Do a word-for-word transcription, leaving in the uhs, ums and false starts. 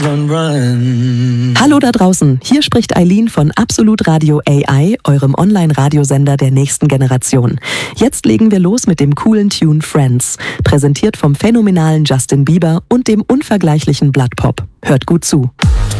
Run, run. Hallo da draußen, hier spricht Eileen von Absolut Radio A I, eurem Online-Radiosender der nächsten Generation. Jetzt legen wir los mit dem coolen Tune Friends, präsentiert vom phänomenalen Justin Bieber und dem unvergleichlichen Blood Pop. Hört gut zu.